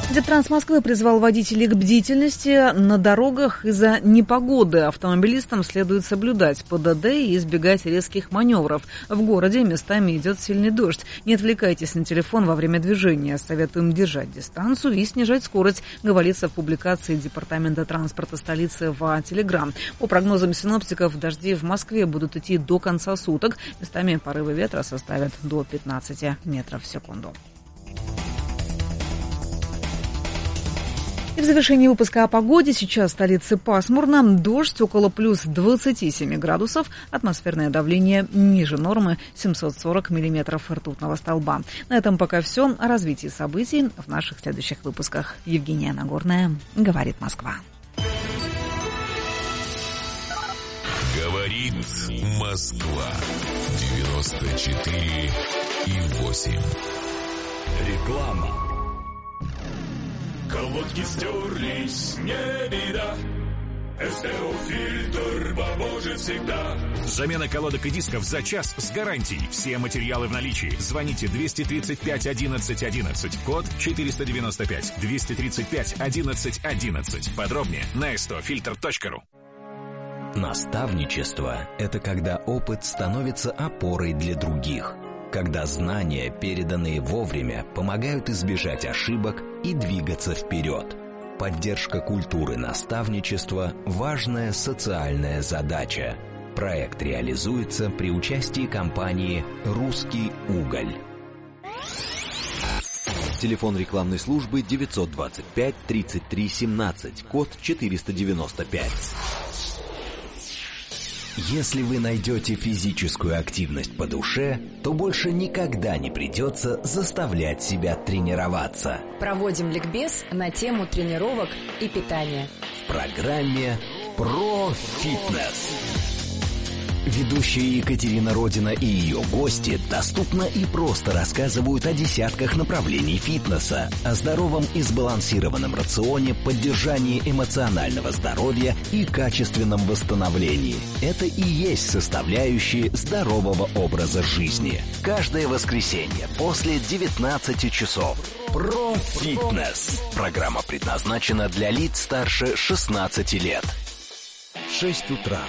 Минтранс Москвы призвал водителей к бдительности на дорогах из-за непогоды. Автомобилистам следует соблюдать ПДД и избегать резких маневров. В городе местами идет сильный дождь. Не отвлекайтесь на телефон во время движения. Советуем держать дистанцию и снижать скорость, говорится в публикации Департамента транспорта столицы в Телеграм. По прогнозам синоптиков, дожди в Москве будут идти до конца суток. Местами порывы ветра составят до 15 метров в секунду. И в завершении выпуска о погоде. Сейчас в столице пасмурно, дождь около плюс 27 градусов, атмосферное давление ниже нормы 740 миллиметров ртутного столба. На этом пока все. О развитии событий в наших следующих выпусках. Евгения Нагорная, «Говорит Москва». Говорит Москва. 94,8. Реклама. Колодки стерлись, не беда. СТО-фильтр поможет всегда. Замена колодок и дисков за час с гарантией. Все материалы в наличии. Звоните 235 11 11, код 495. 235 11 11. Подробнее на stofilter.ru. Наставничество – это когда опыт становится опорой для других. Когда знания, переданные вовремя, помогают избежать ошибок и двигаться вперед. Поддержка культуры наставничества – важная социальная задача. Проект реализуется при участии компании «Русский уголь». Телефон рекламной службы 925 33 17, код 495. Если вы найдете физическую активность по душе, то больше никогда не придется заставлять себя тренироваться. Проводим ликбез на тему тренировок и питания. В программе «Про фитнес». Ведущая Екатерина Родина и ее гости доступно и просто рассказывают о десятках направлений фитнеса, о здоровом и сбалансированном рационе, поддержании эмоционального здоровья и качественном восстановлении. Это и есть составляющие здорового образа жизни. Каждое воскресенье после 19 часов. Про фитнес. Программа предназначена для лиц старше 16 лет. 6 утра.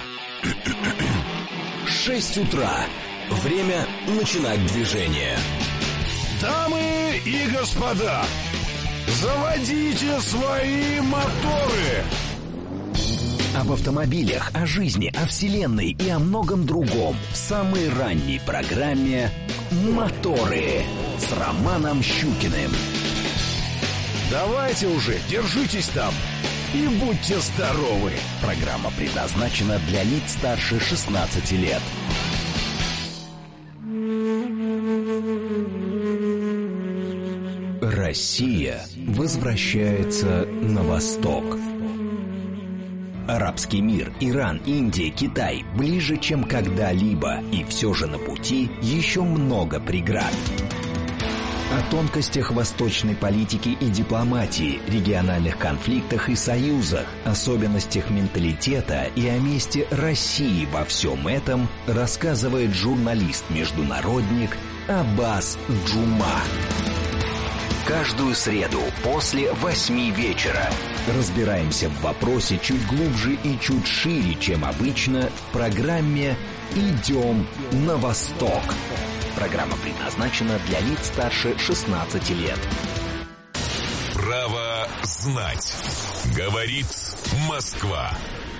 6 утра. Время начинать движение. Дамы и господа, заводите свои моторы. Об автомобилях, о жизни, о вселенной и о многом другом в самой ранней программе «Моторы» с Романом Щукиным. Давайте уже, держитесь там и будьте здоровы. Программа предназначена для лиц старше 16 лет. Россия возвращается на восток. Арабский мир, Иран, Индия, Китай ближе, чем когда-либо, и все же на пути еще много преград. О тонкостях восточной политики и дипломатии, региональных конфликтах и союзах, особенностях менталитета и о месте России во всем этом рассказывает журналист-международник Аббас Джума. Каждую среду после 8 вечера разбираемся в вопросе чуть глубже и чуть шире, чем обычно, в программе «Идем на восток». Программа предназначена для лиц старше 16 лет. Право знать. Говорит Москва.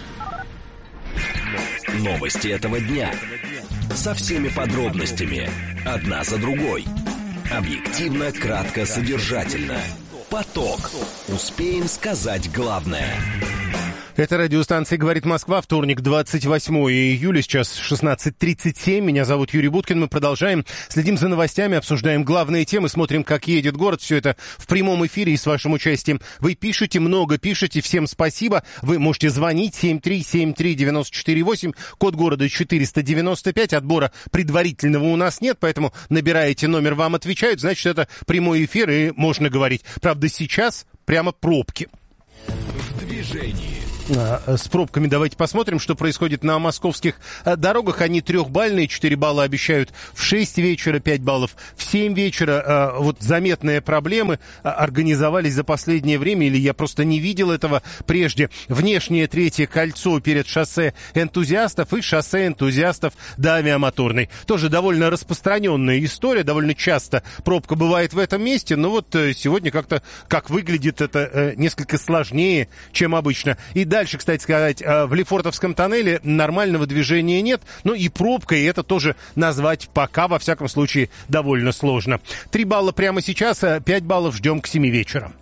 Новости этого дня. Со всеми подробностями. Одна за другой. Объективно, кратко, содержательно. Поток. Успеем сказать главное. Это радиостанция «Говорит Москва», вторник, 28 июля, сейчас 16:37. Меня зовут Юрий Буткин. Мы продолжаем, следим за новостями, обсуждаем главные темы, смотрим, как едет город. Все это в прямом эфире и с вашим участием. Вы пишете, много пишете, всем спасибо. Вы можете звонить 7373948, код города 495. Отбора предварительного у нас нет, поэтому набираете номер, вам отвечают, значит, это прямой эфир и можно говорить. Правда, сейчас прямо пробки. В движении. с пробками. Давайте посмотрим, что происходит на московских дорогах. Они 3-бальные, 4 балла обещают в 6 вечера, 5 баллов в 7 вечера. Вот заметные проблемы организовались за последнее время, или я просто не видел этого прежде. Внешнее третье кольцо перед шоссе Энтузиастов и шоссе Энтузиастов до Авиамоторной. Тоже довольно распространенная история, довольно часто пробка бывает в этом месте, но вот сегодня как-то, как выглядит это, несколько сложнее, чем обычно. И дальше, кстати сказать, в Лефортовском тоннеле нормального движения нет, ну и пробка, и это тоже назвать пока, во всяком случае, довольно сложно. 3 балла прямо сейчас, 5 баллов ждем к 7 вечера.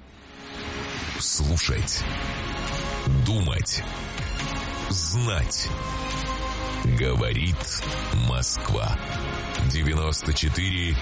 Слушать, думать, знать. Говорит Москва. 94,8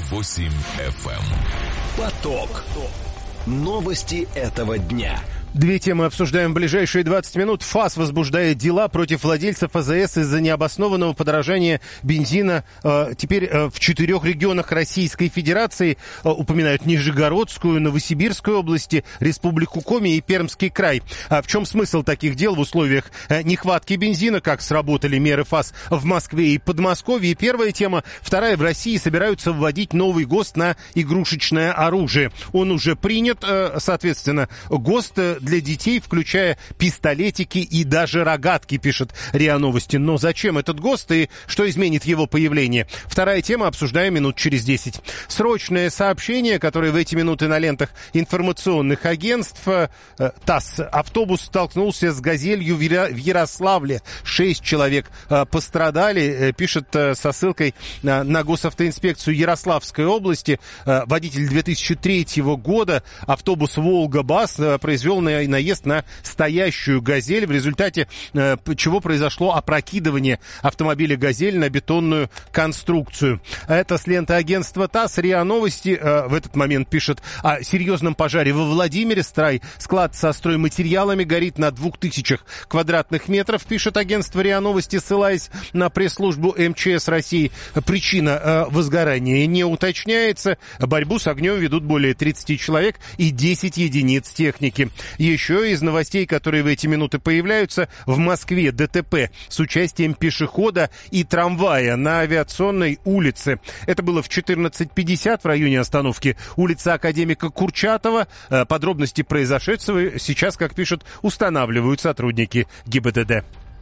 FM. Поток. Новости этого дня. 2 темы обсуждаем в ближайшие 20 минут. ФАС возбуждает дела против владельцев АЗС из-за необоснованного подорожания бензина. Теперь в 4 регионах Российской Федерации упоминают Нижегородскую, Новосибирскую области, Республику Коми и Пермский край. В чем смысл таких дел в условиях нехватки бензина? Как сработали меры ФАС в Москве и Подмосковье? Первая тема. Вторая. В России собираются вводить новый ГОСТ на игрушечное оружие. Он уже принят, соответственно, ГОСТ для детей, включая пистолетики и даже рогатки, пишет РИА Новости. Но зачем этот ГОСТ и что изменит его появление? Вторая тема, обсуждаем минут через 10. Срочное сообщение, которое в эти минуты на лентах информационных агентств. ТАСС. Автобус столкнулся с «Газелью» в Ярославле. 6 человек пострадали, пишет со ссылкой на госавтоинспекцию Ярославской области. Водитель 2003 года, автобус «Волга-Бас», произвел наезд на стоящую «Газель», в результате чего произошло опрокидывание автомобиля «Газель» на бетонную конструкцию. Это с ленты агентства ТАСС. РИА Новости в этот момент пишет о серьезном пожаре во Владимире. Склад со стройматериалами горит на 2000 квадратных метров, пишет агентство РИА Новости, ссылаясь на пресс-службу МЧС России. Причина возгорания не уточняется. Борьбу с огнем ведут более 30 человек и 10 единиц техники. Еще из новостей, которые в эти минуты появляются, в Москве ДТП с участием пешехода и трамвая на Авиационной улице. Это было в 14:50 в районе остановки улицы Академика Курчатова. Подробности произошедшего сейчас, как пишут, устанавливают сотрудники ГИБДД.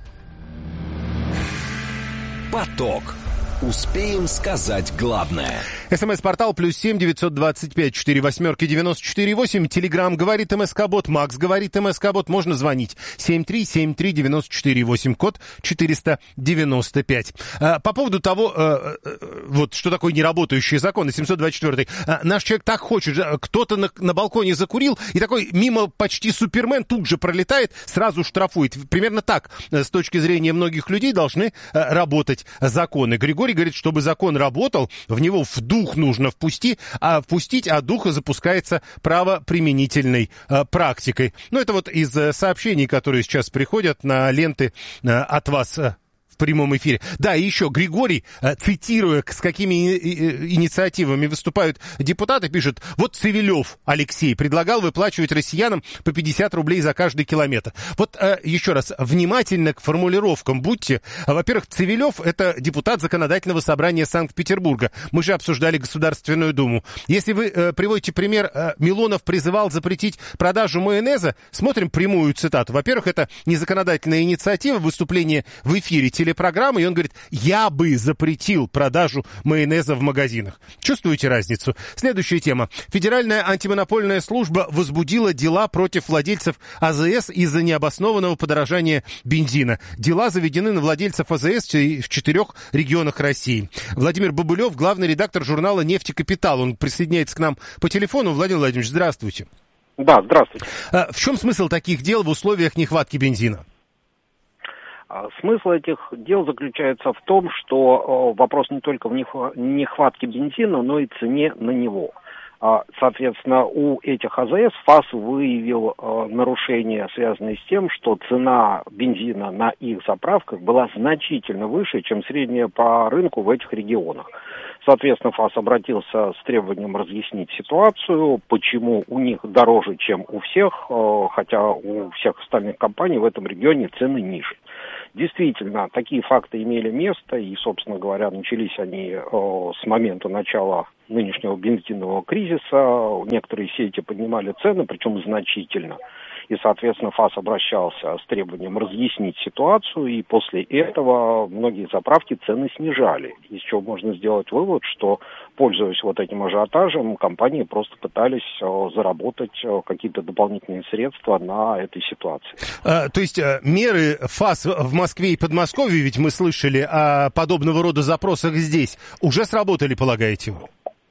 Поток. Успеем сказать главное. СМС-портал +7 925 48 94 8. Телеграм говорит МСК-бот. Макс говорит МСК-бот. Можно звонить 7373 94 8, код 495. По поводу того, вот что такое неработающие законы, 724. Наш человек так хочет, кто-то на балконе закурил, и такой мимо почти Супермен тут же пролетает, сразу штрафует. Примерно так, с точки зрения многих людей, должны работать законы. Григорий говорит, чтобы закон работал, в него в дух нужно впустить, а дух запускается правоприменительной практикой. Ну, это вот из сообщений, которые сейчас приходят на ленты от вас в прямом эфире. Да, и еще Григорий, цитируя, с какими инициативами выступают депутаты, пишет: вот Цивилев Алексей предлагал выплачивать россиянам по 50 рублей за каждый километр. Вот еще раз, внимательно к формулировкам будьте. Во-первых, Цивилев — это депутат Законодательного собрания Санкт-Петербурга. Мы же обсуждали Государственную Думу. Если вы приводите пример, Милонов призывал запретить продажу майонеза, смотрим прямую цитату. Во-первых, это не законодательная инициатива, выступление в эфире телепрограммы, и он говорит: я бы запретил продажу майонеза в магазинах. Чувствуете разницу? Следующая тема. Федеральная антимонопольная служба возбудила дела против владельцев АЗС из-за необоснованного подорожания бензина. Дела заведены на владельцев АЗС в 4 регионах России. Владимир Бабулев, главный редактор журнала «Нефтекапитал». Он присоединяется к нам по телефону. Владимир Владимирович, здравствуйте. Да, здравствуйте. В чем смысл таких дел в условиях нехватки бензина? Смысл этих дел заключается в том, что вопрос не только в нехватке бензина, но и цене на него. Соответственно, у этих АЗС ФАС выявил нарушения, связанные с тем, что цена бензина на их заправках была значительно выше, чем средняя по рынку в этих регионах. Соответственно, ФАС обратился с требованием разъяснить ситуацию, почему у них дороже, чем у всех, хотя у всех остальных компаний в этом регионе цены ниже. Действительно, такие факты имели место, и, собственно говоря, начались они с момента начала нынешнего бензинового кризиса. Некоторые сети поднимали цены, причем значительно. И, соответственно, ФАС обращался с требованием разъяснить ситуацию, и после этого многие заправки цены снижали. Из чего можно сделать вывод, что, пользуясь вот этим ажиотажем, компании просто пытались заработать какие-то дополнительные средства на этой ситуации. То есть меры ФАС в Москве и Подмосковье, ведь мы слышали о подобного рода запросах здесь, уже сработали, полагаете вы?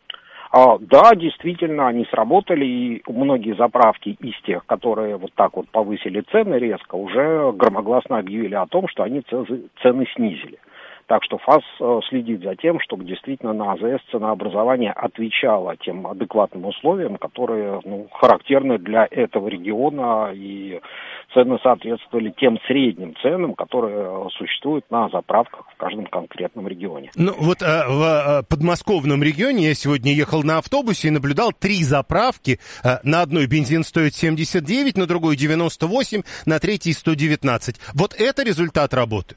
Да, действительно, они сработали, и многие заправки из тех, которые вот так вот повысили цены резко, уже громогласно объявили о том, что они цены снизили. Так что ФАС следит за тем, чтобы действительно на АЗС ценообразование отвечало тем адекватным условиям, которые характерны для этого региона, и цены соответствовали тем средним ценам, которые существуют на заправках в каждом конкретном регионе. Ну вот в подмосковном регионе я сегодня ехал на автобусе и наблюдал 3 заправки. На одной бензин стоит 79, на другой 98, на третьей 119. Вот это результат работы?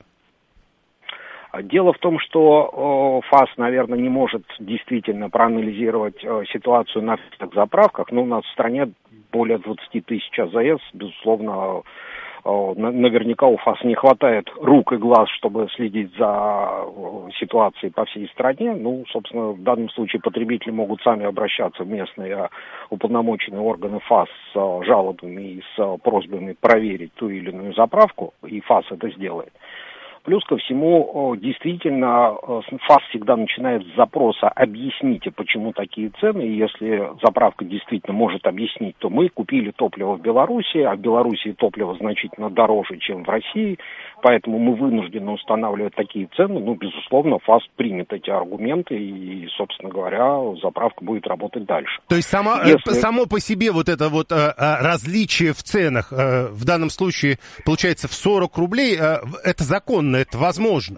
Дело в том, что ФАС, наверное, не может действительно проанализировать ситуацию на всех заправках, но у нас в стране более 20 тысяч АЗС, безусловно, наверняка у ФАС не хватает рук и глаз, чтобы следить за ситуацией по всей стране. Собственно, в данном случае потребители могут сами обращаться в местные уполномоченные органы ФАС с жалобами и с просьбами проверить ту или иную заправку, и ФАС это сделает. Плюс ко всему, действительно, ФАС всегда начинает с запроса «объясните, почему такие цены», и если заправка действительно может объяснить, то мы купили топливо в Беларуси, а в Беларуси топливо значительно дороже, чем в России, поэтому мы вынуждены устанавливать такие цены. Безусловно, ФАС примет эти аргументы, и, собственно говоря, заправка будет работать дальше. То есть само по себе вот это вот различие в ценах, в данном случае, получается, в 40 рублей, это законно? Это возможно?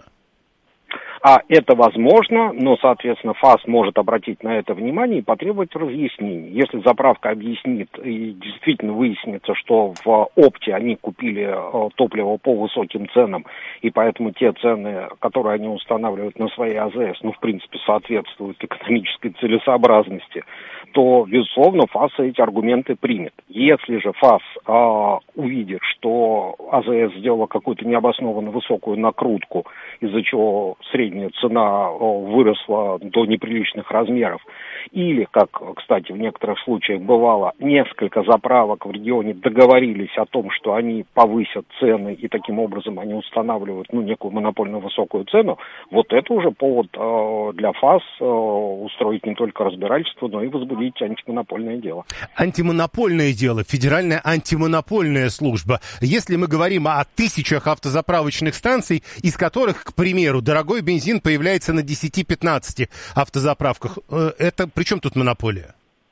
Это возможно, но, соответственно, ФАС может обратить на это внимание и потребовать разъяснений. Если заправка объяснит и действительно выяснится, что в опте они купили топливо по высоким ценам, и поэтому те цены, которые они устанавливают на свои АЗС, в принципе, соответствуют экономической целесообразности, то, безусловно, ФАС эти аргументы примет. Если же ФАС увидит, что АЗС сделала какую-то необоснованно высокую накрутку, из-за чего средняя цена выросла до неприличных размеров, или, как, кстати, в некоторых случаях бывало, несколько заправок в регионе договорились о том, что они повысят цены, и таким образом они устанавливают некую монопольно высокую цену, вот это уже повод для ФАС устроить не только разбирательство, но и возбудить антимонопольное дело. Антимонопольное дело, Федеральная антимонопольная служба. Если мы говорим о тысячах автозаправочных станций, из которых, к примеру, дорогой бензин появляется на 10-15 автозаправках, это при чем тут монополия?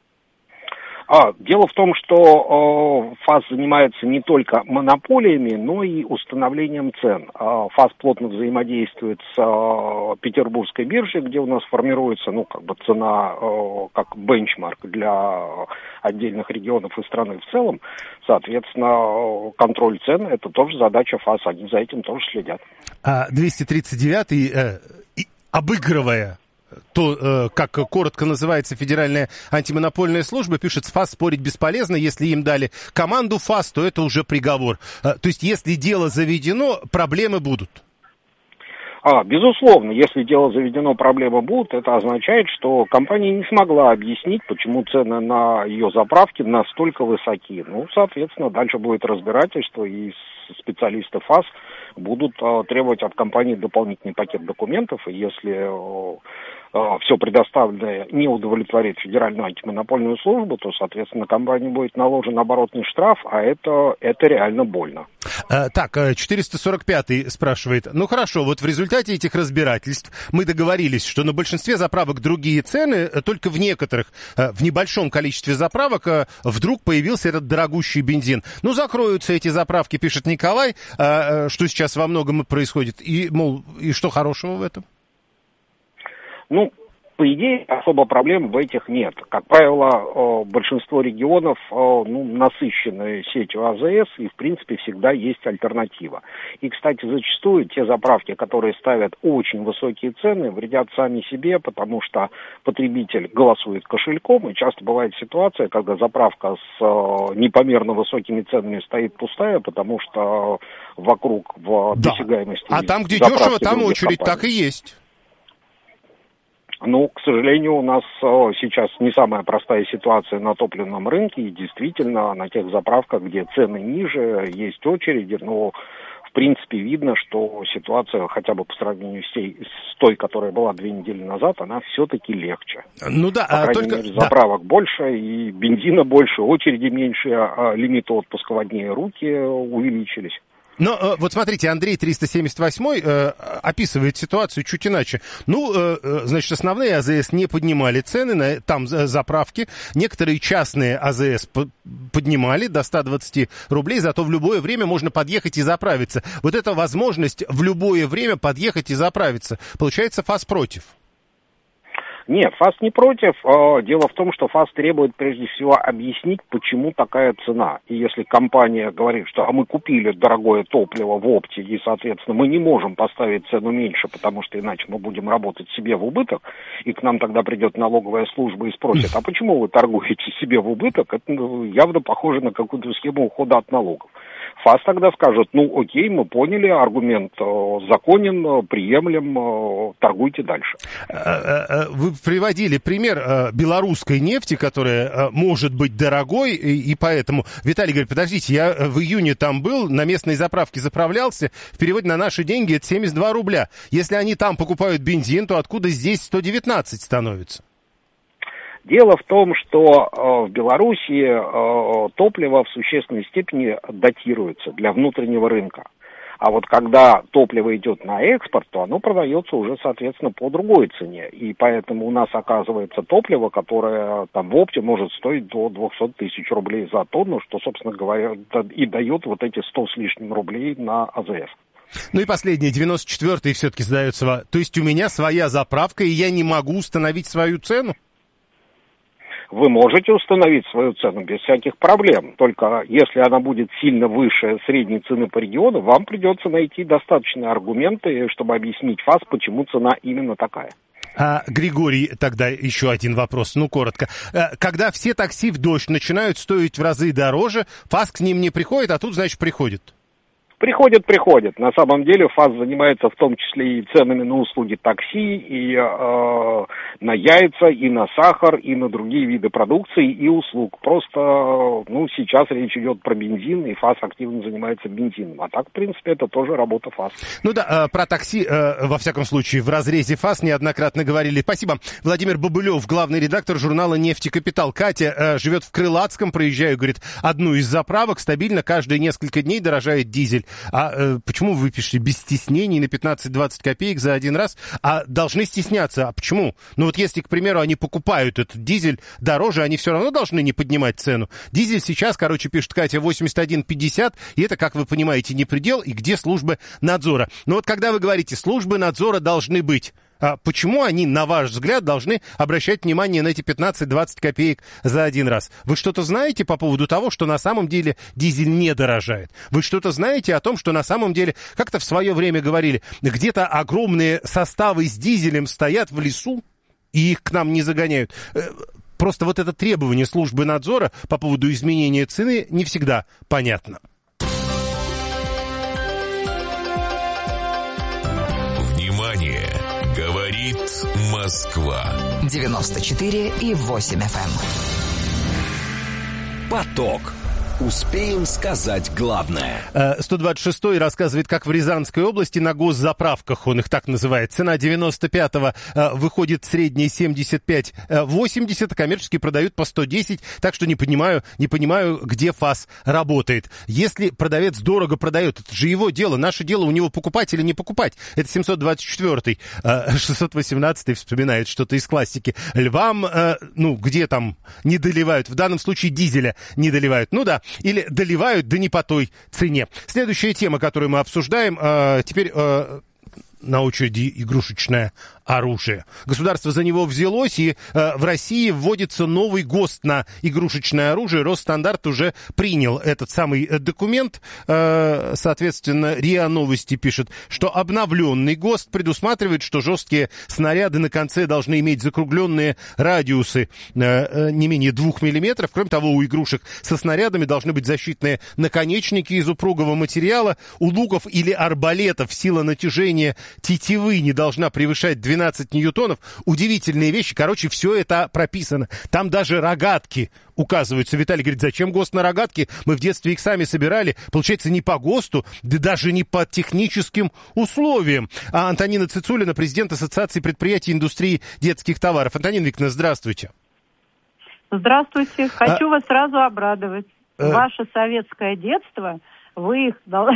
Дело в том, что ФАС занимается не только монополиями, но и установлением цен. ФАС плотно взаимодействует с Петербургской биржей, где у нас формируется, цена как бенчмарк для отдельных регионов и страны в целом. Соответственно, контроль цен – это тоже задача ФАС, они за этим тоже следят. 239-й, обыгрывая то, как коротко называется Федеральная антимонопольная служба, пишет: с ФАС спорить бесполезно, если им дали команду ФАС, то это уже приговор. То есть, если дело заведено, проблемы будут? Безусловно, если дело заведено, проблемы будут. Это означает, что компания не смогла объяснить, почему цены на ее заправки настолько высоки. Соответственно, дальше будет разбирательство, и специалисты ФАС будут требовать от компании дополнительный пакет документов, и если все предоставленное не удовлетворит Федеральную антимонопольную службу, то, соответственно, компании будет наложен оборотный штраф, а это реально больно. Так, 445-й спрашивает. Ну хорошо, вот в результате этих разбирательств мы договорились, что на большинстве заправок другие цены, только в некоторых, в небольшом количестве заправок вдруг появился этот дорогущий бензин. Ну, закроются эти заправки, пишет Николай, что сейчас во многом и происходит. И, мол, и что хорошего в этом? Ну, по идее, особо проблем в этих нет. Как правило, большинство регионов насыщены сетью АЗС, и, в принципе, всегда есть альтернатива. И, кстати, зачастую те заправки, которые ставят очень высокие цены, вредят сами себе, потому что потребитель голосует кошельком, и часто бывает ситуация, когда заправка с непомерно высокими ценами стоит пустая, потому что вокруг в досягаемости... А там, где дешево, там очередь так и есть. Ну, к сожалению, у нас сейчас не самая простая ситуация на топливном рынке, и действительно на тех заправках, где цены ниже, есть очереди, но в принципе видно, что ситуация хотя бы по сравнению с той, которая была 2 недели назад, она все-таки легче. Ну да, по крайней мере, заправок больше, и бензина больше, очереди меньше, лимиты отпуска в одни руки увеличились. Но вот смотрите, Андрей 378 описывает ситуацию чуть иначе. Ну, значит, основные АЗС не поднимали цены, там заправки. Некоторые частные АЗС поднимали до 120 рублей, зато в любое время можно подъехать и заправиться. Вот эта возможность в любое время подъехать и заправиться. Получается, ФАС против. Нет, ФАС не против. Дело в том, что ФАС требует прежде всего объяснить, почему такая цена. И если компания говорит, что мы купили дорогое топливо в опте, и, соответственно, мы не можем поставить цену меньше, потому что иначе мы будем работать себе в убыток, и к нам тогда придет налоговая служба и спросит, а почему вы торгуете себе в убыток? Это явно похоже на какую-то схему ухода от налогов. ФАС тогда скажет, ну окей, мы поняли, аргумент законен, приемлем, торгуйте дальше. Вы приводили пример белорусской нефти, которая может быть дорогой, и поэтому... Виталий говорит, подождите, я в июне там был, на местной заправке заправлялся, в переводе на наши деньги это 72 рубля. Если они там покупают бензин, то откуда здесь 119 становится? Дело в том, что в Беларуси топливо в существенной степени датируется для внутреннего рынка. А вот когда топливо идет на экспорт, то оно продается уже, соответственно, по другой цене. И поэтому у нас оказывается топливо, которое там в опте может стоить до 200 тысяч рублей за тонну, что, собственно говоря, и дает вот эти 100 с лишним рублей на АЗС. Ну и последнее, 94-й все-таки задается. То есть у меня своя заправка, и я не могу установить свою цену? Вы можете установить свою цену без всяких проблем. Только если она будет сильно выше средней цены по региону, вам придется найти достаточные аргументы, чтобы объяснить ФАС, почему цена именно такая. Григорий, тогда еще один вопрос, ну коротко. Когда все такси в дождь начинают стоить в разы дороже, ФАС к ним не приходит, а тут, значит, приходит? Приходит. На самом деле ФАС занимается в том числе и ценами на услуги такси, и на яйца, и на сахар, и на другие виды продукции и услуг. Просто, сейчас речь идет про бензин, и ФАС активно занимается бензином. А так, в принципе, это тоже работа ФАС. Ну да, про такси, во всяком случае, в разрезе ФАС неоднократно говорили. Спасибо. Владимир Бобылев, главный редактор журнала «Нефть и Капитал». Катя живет в Крылатском, проезжаю, говорит, одну из заправок, стабильно каждые несколько дней дорожает дизель. А почему вы пишете без стеснений на 15-20 копеек за один раз? А должны стесняться. А почему? Ну вот если, к примеру, они покупают этот дизель дороже, они все равно должны не поднимать цену. Дизель сейчас, пишет Катя, 81,50, и это, как вы понимаете, не предел, и где службы надзора. Но вот когда вы говорите, службы надзора должны быть, а почему они, на ваш взгляд, должны обращать внимание на эти 15-20 копеек за один раз? Вы что-то знаете по поводу того, что на самом деле дизель не дорожает? Вы что-то знаете о том, что на самом деле, как-то в свое время говорили, где-то огромные составы с дизелем стоят в лесу, и их к нам не загоняют? Просто вот это требование службы надзора по поводу изменения цены не всегда понятно. Говорит Москва. 94,8 FM. Поток. Успеем сказать главное. 126-й рассказывает, как в Рязанской области на госзаправках, он их так называет, цена 95-го выходит средняя 75-80, а коммерческие продают по 110, так что не понимаю, где ФАС работает. Если продавец дорого продает, это же его дело, наше дело у него покупать или не покупать. Это 724-й, 618-й вспоминает что-то из классики. Львам, где там не доливают, в данном случае дизеля не доливают. Ну да, или доливают, да не по той цене. Следующая тема, которую мы обсуждаем, теперь на очереди игрушечное оружие. Государство за него взялось, и в России вводится новый ГОСТ на игрушечное оружие. Росстандарт уже принял этот самый документ. Соответственно, РИА Новости пишет, что обновленный ГОСТ предусматривает, что жесткие снаряды на конце должны иметь закругленные радиусы не менее 2 миллиметров. Кроме того, у игрушек со снарядами должны быть защитные наконечники из упругого материала. У луков или арбалетов сила натяжения тетивы не должна превышать 12 ньютонов. Удивительные вещи. Короче, все это прописано. Там даже рогатки указываются. Виталий говорит, зачем ГОСТ на рогатки? Мы в детстве их сами собирали. Получается, не по ГОСТу, да даже не по техническим условиям. А Антонина Цицулина, президент Ассоциации предприятий индустрии детских товаров. Антонина Викторовна, здравствуйте. Здравствуйте. Хочу вас сразу обрадовать. Ваше советское детство... Вы их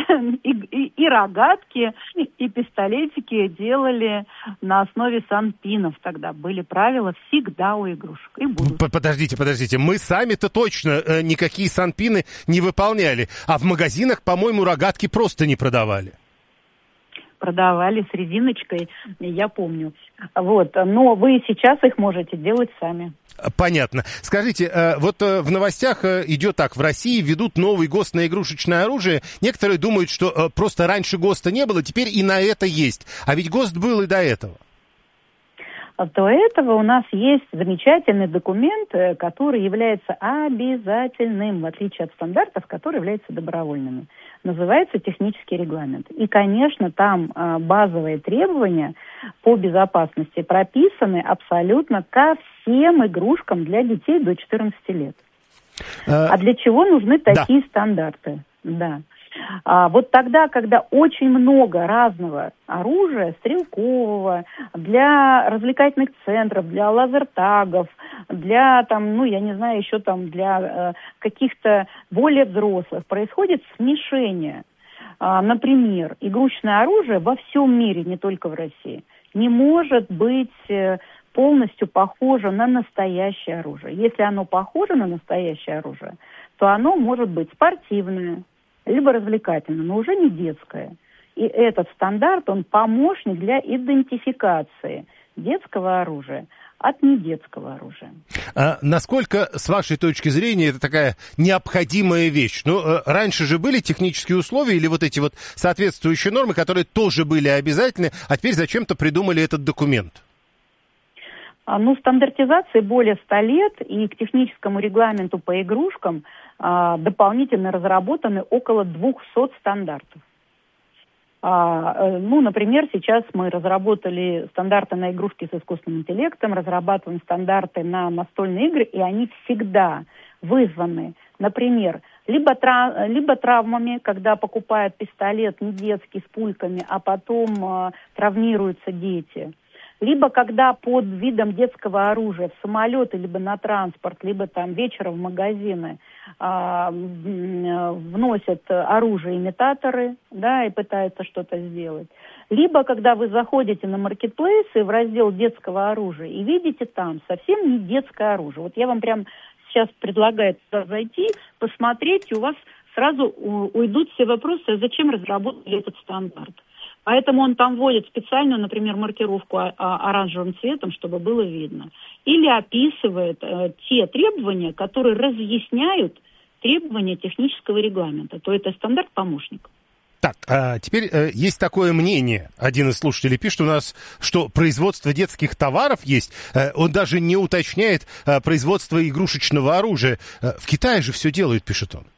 и рогатки, и пистолетики делали на основе санпинов тогда. Были правила всегда у игрушек. И будут. Подождите. Мы сами-то точно никакие санпины не выполняли. А в магазинах, по-моему, рогатки просто не продавали. Продавали с резиночкой, я помню. Но вы сейчас их можете делать сами. Понятно. Скажите, в новостях идет так, в России ведут новый ГОСТ на игрушечное оружие. Некоторые думают, что просто раньше ГОСТа не было, теперь и на это есть. А ведь ГОСТ был и до этого. До этого у нас есть замечательный документ, который является обязательным, в отличие от стандартов, которые являются добровольными. Называется технический регламент. И, конечно, там базовые требования по безопасности прописаны абсолютно ко всем игрушкам для детей до 14 лет. А для чего нужны такие стандарты? Да. Тогда, когда очень много разного оружия, стрелкового, для развлекательных центров, для лазертагов, для, для каких-то более взрослых, происходит смешение. Например, игрушечное оружие во всем мире, не только в России, не может быть полностью похоже на настоящее оружие. Если оно похоже на настоящее оружие, то оно может быть спортивное, либо развлекательное, но уже не детское. И этот стандарт, он помощник для идентификации детского оружия от недетского оружия. Насколько, с вашей точки зрения, это такая необходимая вещь? Раньше же были технические условия или эти соответствующие нормы, которые тоже были обязательны, а теперь зачем-то придумали этот документ? Стандартизации более 100 лет, и к техническому регламенту по игрушкам дополнительно разработаны около 200 стандартов. Например, сейчас мы разработали стандарты на игрушки с искусственным интеллектом, разрабатываем стандарты на настольные игры, и они всегда вызваны, например, либо травмами, когда покупают пистолет не детский с пульками, а потом травмируются дети. Либо когда под видом детского оружия в самолеты, либо на транспорт, либо вечером в магазины вносят оружие-имитаторы, и пытаются что-то сделать. Либо когда вы заходите на маркетплейсы в раздел детского оружия и видите там совсем не детское оружие. Я вам прямо сейчас предлагаю туда зайти, посмотреть, и у вас сразу уйдут все вопросы, а зачем разработали этот стандарт. Поэтому он там вводит специальную, например, маркировку оранжевым цветом, чтобы было видно. Или описывает те требования, которые разъясняют требования технического регламента. То это стандарт-помощник. Так, теперь есть такое мнение. Один из слушателей пишет у нас, что производство детских товаров есть. Он даже не уточняет производство игрушечного оружия. В Китае же все делают, пишет он.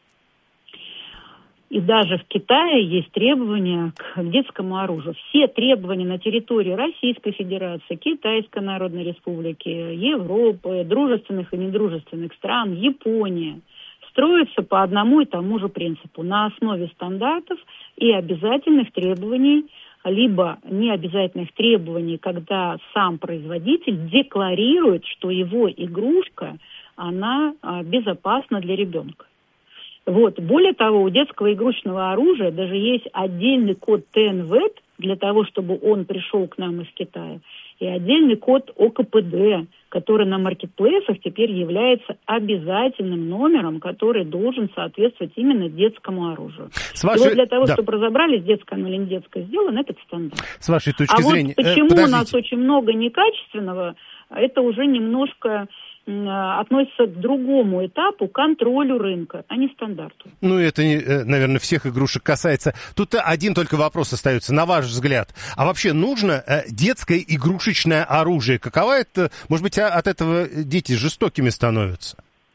И даже в Китае есть требования к детскому оружию. Все требования на территории Российской Федерации, Китайской Народной Республики, Европы, дружественных и недружественных стран, Японии строится по одному и тому же принципу, на основе стандартов и обязательных требований, либо необязательных требований, когда сам производитель декларирует, что его игрушка, она безопасна для ребенка. Вот. Более того, у детского игрушечного оружия даже есть отдельный код ТНВЭД для того, чтобы он пришел к нам из Китая, и отдельный код ОКПД, который на маркетплейсах теперь является обязательным номером, который должен соответствовать именно детскому оружию. И вот для того, чтобы разобрались, детское оно или не детское, сделан этот стандарт. С вашей точки зрения... Вот почему у нас очень много некачественного, это уже немножко относится к другому этапу, контролю рынка, а не стандарту. Ну, это, наверное, всех игрушек касается. Тут один только вопрос остается, на ваш взгляд. А вообще нужно детское игрушечное оружие? Какова это? Может быть, от этого дети жестокими становятся?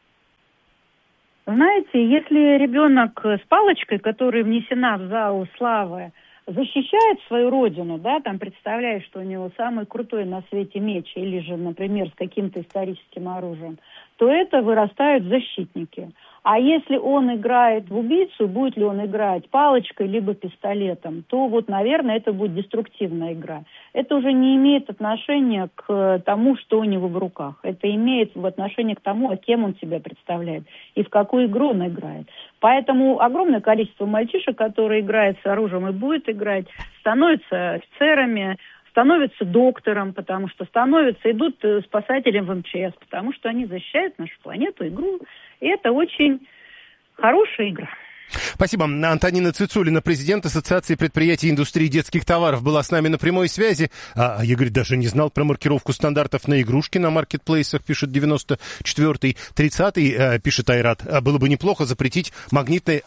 Знаете, если ребенок с палочкой, которая внесена в зал славы, защищает свою родину, да, там представляет, что у него самый крутой на свете меч, или же, например, с каким-то историческим оружием, то это вырастают защитники. А если он играет в убийцу, будет ли он играть палочкой либо пистолетом, то вот, наверное, это будет деструктивная игра. Это уже не имеет отношения к тому, что у него в руках. Это имеет отношение к тому, а кем он себя представляет и в какую игру он играет. Поэтому огромное количество мальчишек, которые играют с оружием и будут играть, становятся офицерами, становятся доктором, потому что идут спасателем в МЧС, потому что они защищают нашу планету, игру. И это очень хорошая игра. Спасибо. Антонина Цицулина, президент Ассоциации предприятий индустрии детских товаров, была с нами на прямой связи. Я, говорит, даже не знал про маркировку стандартов на игрушки на маркетплейсах, пишет 94-й. 30-й, пишет Айрат, было бы неплохо запретить магнитные...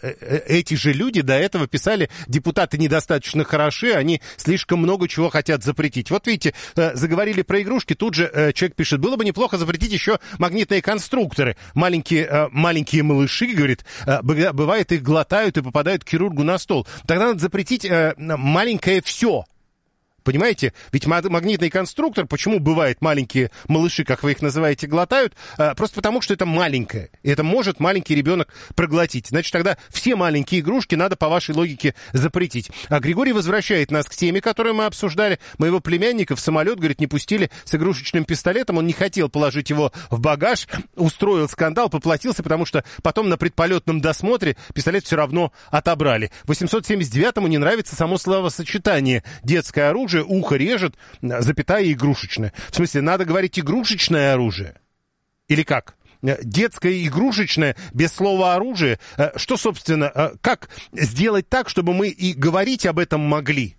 Эти же люди до этого писали, депутаты недостаточно хороши, они слишком много чего хотят запретить. Вот видите, заговорили про игрушки, тут же человек пишет, было бы неплохо запретить еще магнитные конструкторы. Маленькие малыши, говорит, бывает, их глотают и попадают к хирургу на стол. Тогда надо запретить маленькое все. Понимаете? Ведь магнитный конструктор, почему бывает маленькие малыши, как вы их называете, глотают? Просто потому, что это маленькое. И это может маленький ребенок проглотить. Значит, тогда все маленькие игрушки надо, по вашей логике, запретить. А Григорий возвращает нас к теме, которую мы обсуждали. Моего племянника в самолет, говорит, не пустили с игрушечным пистолетом. Он не хотел положить его в багаж, устроил скандал, поплатился, потому что потом на предполетном досмотре пистолет все равно отобрали. 879-му не нравится само словосочетание «детское оружие», ухо режет, запятая игрушечное. В смысле, надо говорить игрушечное оружие? Или как? Детское игрушечное, без слова оружие. Что, собственно, как сделать так, чтобы мы и говорить об этом могли?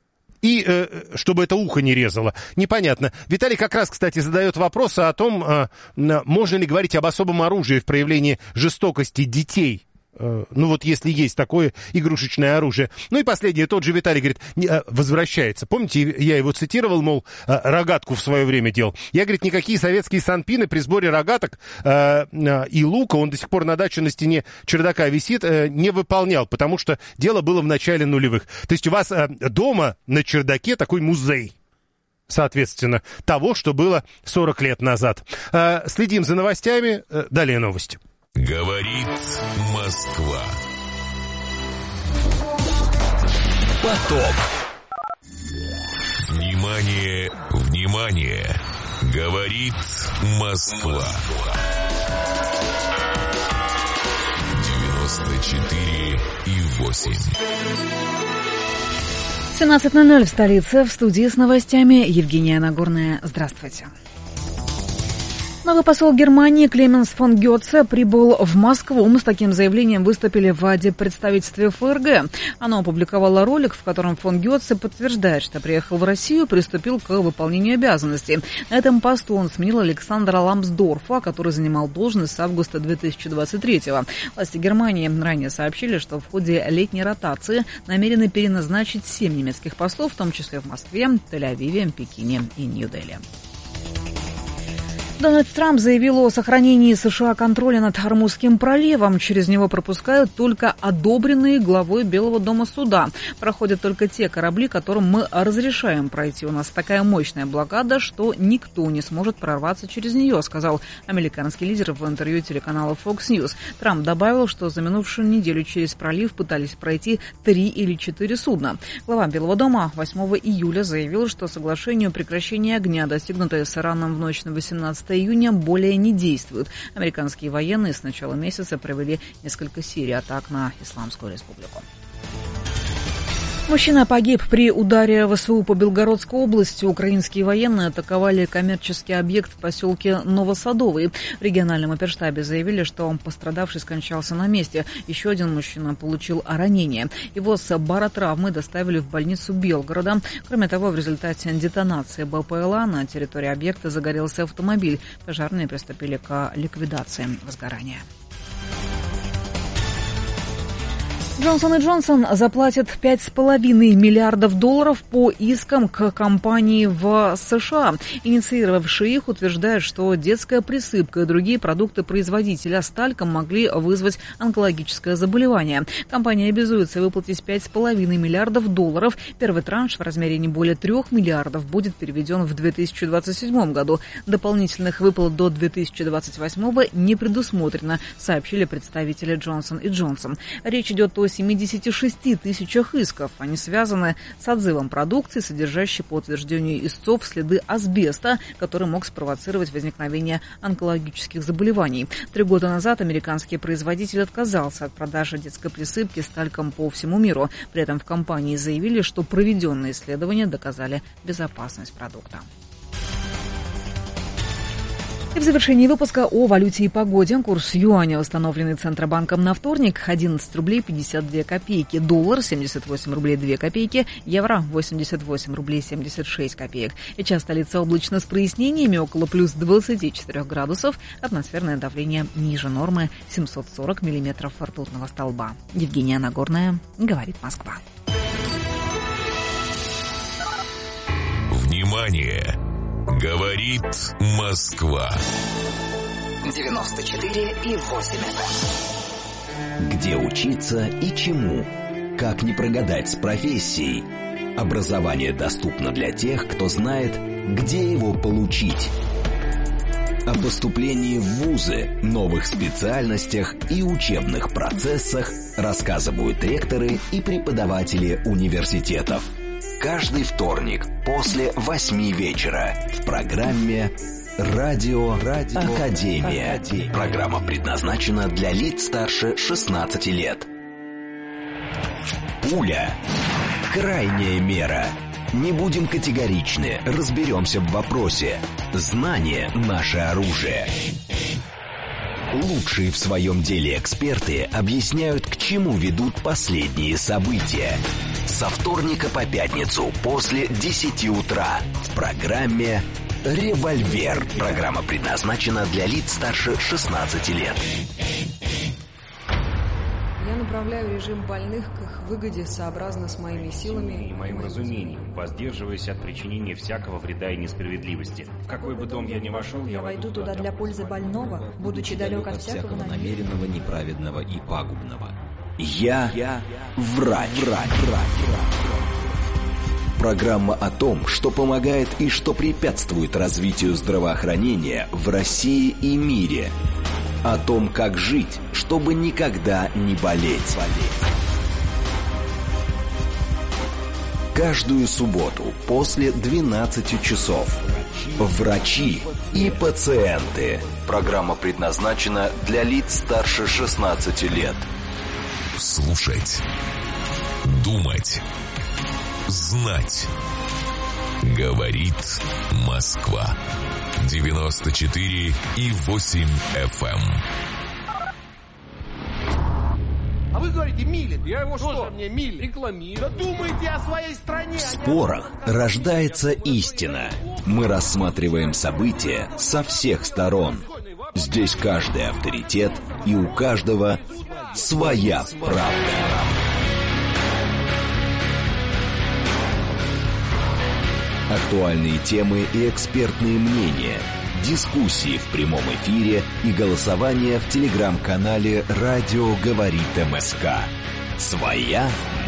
И чтобы это ухо не резало. Непонятно. Виталий как раз, кстати, задает вопрос о том, можно ли говорить об особом оружии в проявлении жестокости детей. Ну вот если есть такое игрушечное оружие. Ну и последнее, тот же Виталий говорит, возвращается. Помните, я его цитировал, мол, рогатку в свое время делал. Я, говорит, никакие советские санпины при сборе рогаток и лука, он до сих пор на даче на стене чердака висит, не выполнял, потому что дело было в начале нулевых. То есть у вас дома на чердаке такой музей, соответственно, того, что было 40 лет назад. Следим за новостями. Далее новости. Говорит Москва. Поток. Внимание, внимание. Говорит Москва. 94,8. 17:00 в столице. В студии с новостями Евгения Нагорная. Здравствуйте. Новый посол Германии Клеменс фон Гёце прибыл в Москву. Мы с таким заявлением выступили в представительстве ФРГ. Оно опубликовало ролик, в котором фон Гёце подтверждает, что приехал в Россию, приступил к выполнению обязанностей. На этом посту он сменил Александра Ламсдорфа, который занимал должность с августа 2023-го. Власти Германии ранее сообщили, что в ходе летней ротации намерены переназначить 7 немецких послов, в том числе в Москве, Тель-Авиве, Пекине и Нью-Дели. Дональд Трамп заявил о сохранении США контроля над Ормузским проливом. Через него пропускают только одобренные главой Белого дома суда. Проходят только те корабли, которым мы разрешаем пройти. У нас такая мощная блокада, что никто не сможет прорваться через нее, сказал американский лидер в интервью телеканала Fox News. Трамп добавил, что за минувшую неделю через пролив пытались пройти 3 или 4 судна. Глава Белого дома 8 июля заявил, что соглашение о прекращении огня, достигнутое с Ираном в ночь на 18 июня, более не действует. Американские военные с начала месяца провели несколько серий атак на Исламскую республику. Мужчина погиб при ударе ВСУ по Белгородской области. Украинские военные атаковали коммерческий объект в поселке Новосадовый. В региональном оперштабе заявили, что пострадавший скончался на месте. Еще один мужчина получил ранение. Его с баротравмой доставили в больницу Белгорода. Кроме того, в результате детонации БПЛА на территории объекта загорелся автомобиль. Пожарные приступили к ликвидации возгорания. Джонсон & Джонсон заплатит $5,5 миллиардов по искам к компании в США. Инициировавшие их утверждают, что детская присыпка и другие продукты производителя с тальком могли вызвать онкологическое заболевание. Компания обязуется выплатить $5,5 миллиардов. Первый транш в размере не более 3 миллиардов будет переведен в 2027 году. Дополнительных выплат до 2028 не предусмотрено, сообщили представители Джонсон & Джонсон. Речь идет о 76 тысячах исков. Они связаны с отзывом продукции, содержащей по утверждению истцов следы асбеста, который мог спровоцировать возникновение онкологических заболеваний. 3 года назад американский производитель отказался от продажи детской присыпки с тальком по всему миру. При этом в компании заявили, что проведенные исследования доказали безопасность продукта. И в завершении выпуска о валюте и погоде. Курс юаня, установленный Центробанком на вторник, 11 рублей 52 копейки. Доллар 78 рублей 2 копейки. Евро 88 рублей 76 копеек. Сейчас столица облачно с прояснениями, около плюс 24 градусов. Атмосферное давление ниже нормы 740 миллиметров ртутного столба. Евгения Нагорная, говорит Москва. Внимание! Говорит Москва. 94,8. Где учиться и чему? Как не прогадать с профессией? Образование доступно для тех, кто знает, где его получить. О поступлении в вузы, новых специальностях и учебных процессах рассказывают ректоры и преподаватели университетов. Каждый вторник после 8 вечера в программе «Радио Академия». Программа предназначена для лиц старше 16 лет. Пуля. Крайняя мера. Не будем категоричны, разберемся в вопросе. Знание – наше оружие. Лучшие в своем деле эксперты объясняют, к чему ведут последние события. Со вторника по пятницу после 10 утра в программе «Револьвер». Программа предназначена для лиц старше 16 лет. Я направляю режим больных к их выгоде сообразно с моими силами и моим разумением, воздерживаясь от причинения всякого вреда и несправедливости. В какой бы дом я ни вошел, я войду туда для пользы больного, будучи далек от всякого намеренного, неправедного и пагубного. Я врач. Программа о том, что помогает и что препятствует развитию здравоохранения в России и мире. О том, как жить, чтобы никогда не болеть. Каждую субботу после 12 часов. Врачи и пациенты. Программа предназначена для лиц старше 16 лет. Слушать, думать, знать. Говорит Москва. 94,8 FM. А вы говорите, милит. Я его что? Мне милит. Рекламирую. Да думайте о своей стране. В спорах рождается истина. Мы рассматриваем события со всех сторон. Здесь каждый авторитет, и у каждого своя правда. Актуальные темы и экспертные мнения. дискуссии в прямом эфире и голосование в телеграм-канале «Радио говорит МСК». «Своя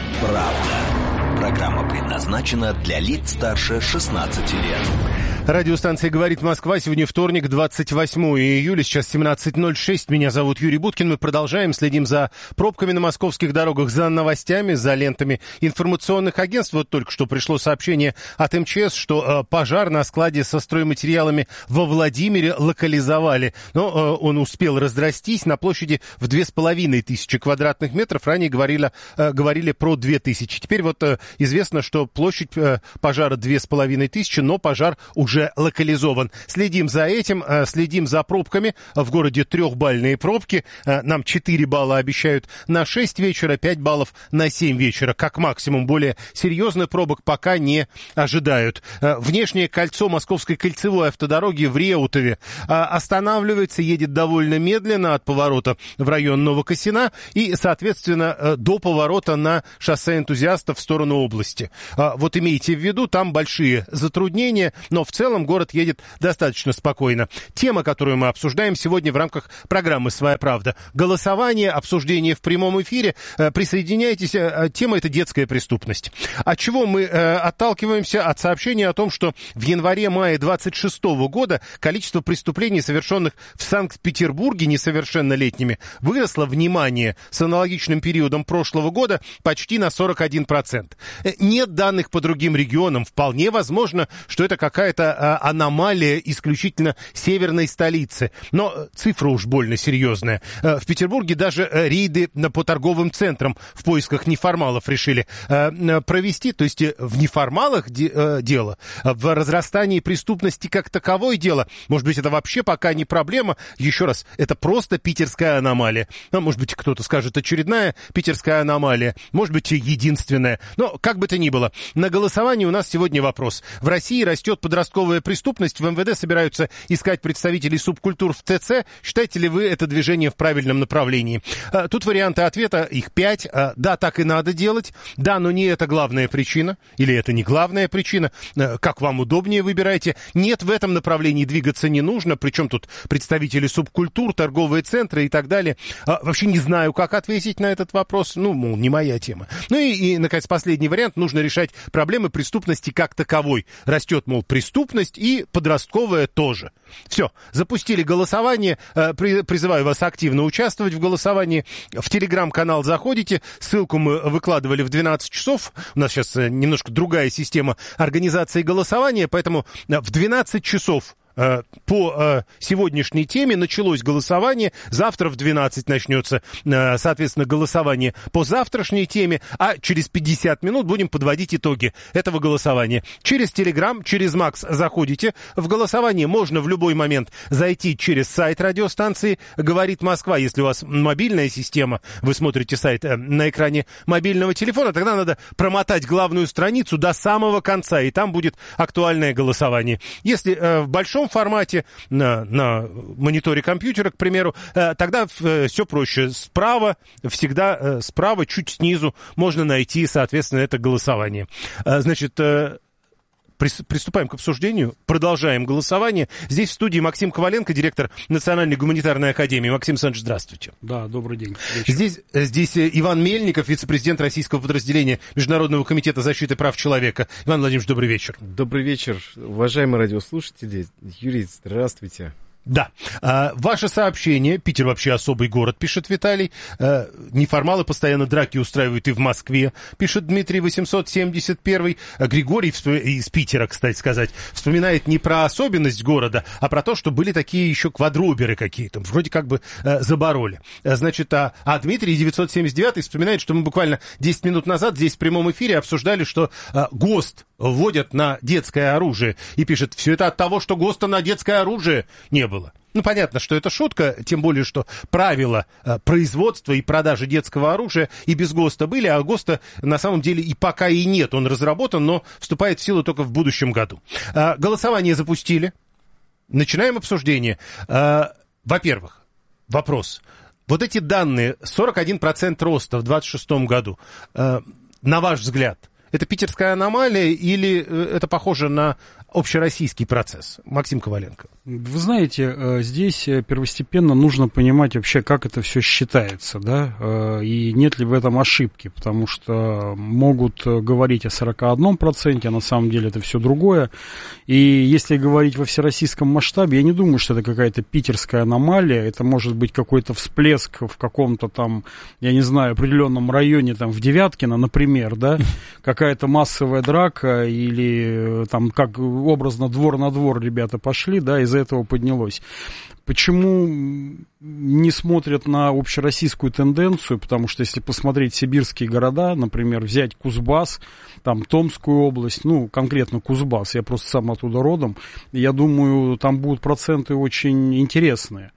правда». Программа предназначена для лиц старше 16 лет. Радиостанция «Говорит Москва». Сегодня вторник, 28 июля, сейчас 17:06. Меня зовут Юрий Буткин. Мы продолжаем, следим за пробками на московских дорогах, за новостями, за лентами информационных агентств. Вот только что пришло сообщение от МЧС, что пожар на складе со стройматериалами во Владимире локализовали. Но он успел разрастись на площади в 2500 квадратных метров. Ранее говорили про 2000. Теперь вот известно, что площадь пожара 2500, но пожар уже локализован. Следим за этим, следим за пробками. В городе 3-бальные пробки. Нам 4 балла обещают на 6 вечера, 5 баллов на 7 вечера. Как максимум. Более серьезных пробок пока не ожидают. Внешнее кольцо Московской кольцевой автодороги в Реутове останавливается, едет довольно медленно от поворота в район Новокосина и, соответственно, до поворота на шоссе Энтузиастов в сторону области. Вот имейте в виду, там большие затруднения, но в целом город едет достаточно спокойно. Тема, которую мы обсуждаем сегодня в рамках программы «Своя правда». Голосование, обсуждение в прямом эфире. Присоединяйтесь. Тема — это детская преступность. От чего мы отталкиваемся? От сообщения о том, что в январе-мае 26 года количество преступлений, совершенных в Санкт-Петербурге несовершеннолетними, выросло, внимание, с аналогичным периодом прошлого года почти на 41%. Нет данных по другим регионам. Вполне возможно, что это какая-то аномалия исключительно северной столицы. Но цифра уж больно серьезная. В Петербурге даже рейды по торговым центрам в поисках неформалов решили провести. То есть в неформалах дело, в разрастании преступности как таковой дело. Может быть, это вообще пока не проблема. Еще раз, это просто питерская аномалия. Может быть, кто-то скажет, очередная питерская аномалия. Может быть, единственная. Но как бы то ни было, на голосовании у нас сегодня вопрос. В России растет подростковая преступность. В МВД собираются искать представителей субкультур в ТЦ. Считаете ли вы это движение в правильном направлении? Тут варианты ответа, их 5. Да, так и надо делать. Да, но не это главная причина. Или это не главная причина. Как вам удобнее, выбирайте. Нет, в этом направлении двигаться не нужно. Причем тут представители субкультур, торговые центры и так далее. Вообще не знаю, как ответить на этот вопрос. Ну, мол, не моя тема. Ну и наконец, последний вариант. Нужно решать проблемы преступности как таковой. Растет, мол, преступность и подростковая тоже. Все, запустили голосование. Призываю вас активно участвовать в голосовании. В телеграм-канал заходите. Ссылку мы выкладывали в 12 часов. У нас сейчас немножко другая система организации голосования, поэтому в 12 часов по сегодняшней теме началось голосование. Завтра в 12 начнется, соответственно, голосование по завтрашней теме, а через 50 минут будем подводить итоги этого голосования. Через Телеграм, через Макс заходите в голосование. Можно в любой момент зайти через сайт радиостанции «Говорит Москва». Если у вас мобильная система, вы смотрите сайт на экране мобильного телефона, тогда надо промотать главную страницу до самого конца, и там будет актуальное голосование. Если в большом формате на мониторе компьютера, к примеру, тогда все проще. Справа, всегда справа, чуть снизу можно найти, соответственно, это голосование. Значит, приступаем к обсуждению, продолжаем голосование. Здесь в студии Максим Коваленко, директор Национальной гуманитарной академии. Максим Александрович, здравствуйте. Да, добрый день. Здесь Иван Мельников, вице-президент российского подразделения Международного комитета защиты прав человека. Иван Владимирович, добрый вечер. Добрый вечер, уважаемые радиослушатели. Юрий, здравствуйте. Да. Ваше сообщение. Питер вообще особый город, пишет Виталий. Неформалы постоянно драки устраивают и в Москве, пишет Дмитрий 871. Григорий из Питера, кстати сказать, вспоминает не про особенность города, а про то, что были такие еще квадроберы какие-то. Вроде как бы забороли. Значит, а Дмитрий 979 вспоминает, что мы буквально 10 минут назад здесь в прямом эфире обсуждали, что ГОСТ вводят на детское оружие. И пишет, все это от того, что ГОСТа на детское оружие не было. Ну, понятно, что это шутка, тем более, что правила производства и продажи детского оружия и без ГОСТа были, а ГОСТа на самом деле и пока и нет. Он разработан, но вступает в силу только в будущем году. Голосование запустили. Начинаем обсуждение. Во-первых, вопрос. Вот эти данные, 41% роста в 2026 году, на ваш взгляд, это питерская аномалия или это похоже на общероссийский процесс? Максим Коваленко. Вы знаете, здесь первостепенно нужно понимать вообще, как это все считается, да, и нет ли в этом ошибки, потому что могут говорить о 41%, а на самом деле это все другое. И если говорить во всероссийском масштабе, я не думаю, что это какая-то питерская аномалия, это может быть какой-то всплеск в каком-то там, я не знаю, определенном районе, там, в Девяткино, например, да, какая-то массовая драка или там, как образно, двор на двор ребята пошли, да, из-за этого поднялось. Почему не смотрят на общероссийскую тенденцию? Потому что если посмотреть сибирские города, например, взять Кузбасс, там Томскую область, ну, конкретно Кузбасс, я просто сам оттуда родом, я думаю, там будут проценты очень интересные.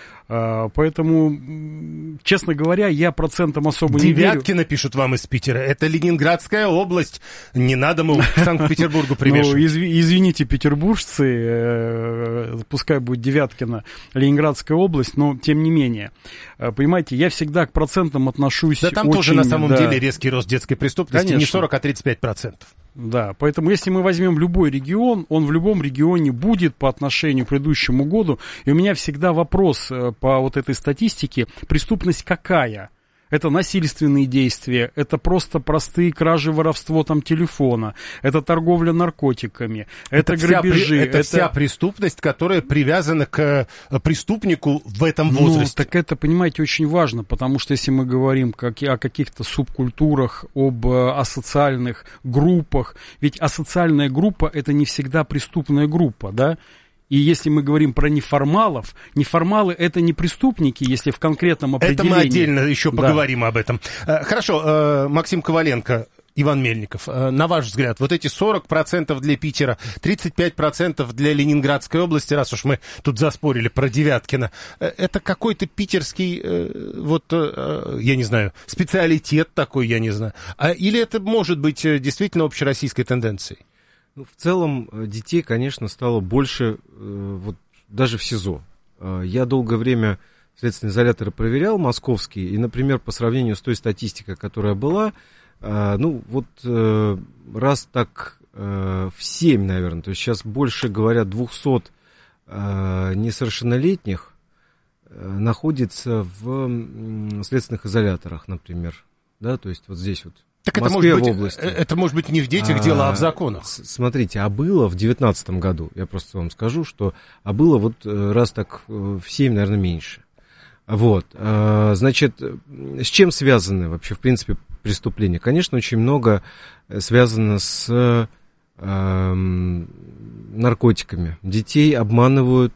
Поэтому, честно говоря, я процентам особо не верю. Девяткино пишут вам из Питера. Это Ленинградская область. Не надо мы к Санкт-Петербургу примешивать. Ну, извините, петербуржцы, пускай будет Девяткино, Ленинградская область, но тем не менее. Понимаете, я всегда к процентам отношусь очень... Да там тоже на самом деле резкий рост детской преступности. Конечно. Не 40, а 35%. Да, поэтому если мы возьмем любой регион, он в любом регионе будет по отношению к предыдущему году. И у меня всегда вопрос по вот этой статистике, преступность какая? Это насильственные действия, это просто простые кражи, воровство там телефона, это торговля наркотиками, это грабежи. Это вся преступность, которая привязана к преступнику в этом возрасте. Ну, так это, понимаете, очень важно, потому что если мы говорим о каких-то субкультурах, об асоциальных группах, ведь асоциальная группа — это не всегда преступная группа, да? И если мы говорим про неформалов, неформалы — это не преступники, если в конкретном определении. Это мы отдельно еще поговорим об этом. Хорошо, Максим Коваленко, Иван Мельников, на ваш взгляд, вот эти 40% для Питера, 35% для Ленинградской области, раз уж мы тут заспорили про Девяткино, это какой-то питерский, я не знаю, специалитет такой, я не знаю. Или это может быть действительно общероссийской тенденцией? Ну, в целом, детей, конечно, стало больше, вот даже в СИЗО. Я долгое время следственные изоляторы проверял, московские, и, например, по сравнению с той статистикой, которая была, раз так в 7, наверное, то есть сейчас больше, говорят, 200 несовершеннолетних находится в следственных изоляторах, например, да, то есть вот здесь вот. Так это может быть не в детях дело, а в законах. Смотрите, а было в 2019 году, я просто вам скажу, что было вот раз так в 7, наверное, меньше. Вот, значит, с чем связаны вообще, в принципе, преступления? Конечно, очень много связано с наркотиками. Детей обманывают,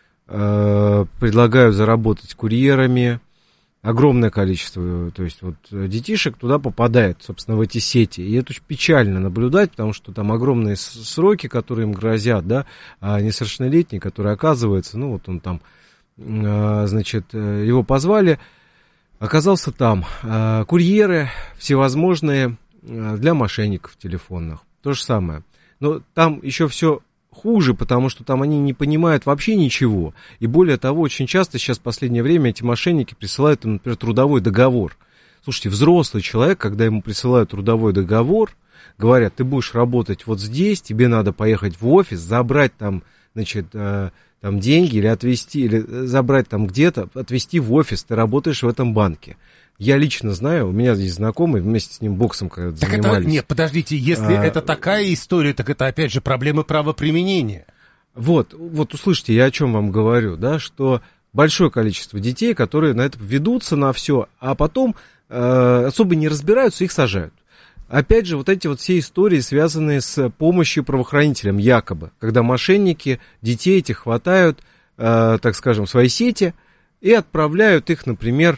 предлагают заработать курьерами. Огромное количество, то есть вот детишек туда попадает, собственно, в эти сети. И это очень печально наблюдать, потому что там огромные сроки, которые им грозят, да, а несовершеннолетний, который оказывается, ну вот он там, значит, его позвали, оказался там. Курьеры всевозможные для мошенников телефонных, то же самое. Но там еще все хуже, потому что там они не понимают вообще ничего. И более того, очень часто сейчас в последнее время эти мошенники присылают им, например, трудовой договор. Слушайте, взрослый человек, когда ему присылают трудовой договор, говорят, ты будешь работать вот здесь, тебе надо поехать в офис, забрать там, значит, там деньги или отвезти, или забрать там где-то, отвезти в офис, ты работаешь в этом банке. Я лично знаю, у меня здесь знакомый, вместе с ним боксом когда-то занимались. Нет, подождите, если это такая история, так это опять же проблемы правоприменения. Вот услышите, я о чем вам говорю, да, что большое количество детей, которые на это ведутся на все, а потом особо не разбираются, их сажают. Опять же, вот эти вот все истории, связанные с помощью правоохранителям, якобы, когда мошенники детей этих хватают, так скажем, в свои сети и отправляют их, например,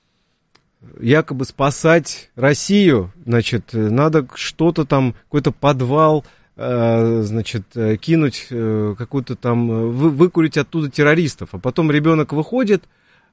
якобы спасать Россию, значит, надо что-то там, какой-то подвал, значит, кинуть, какую-то там, выкурить оттуда террористов, а потом ребенок выходит,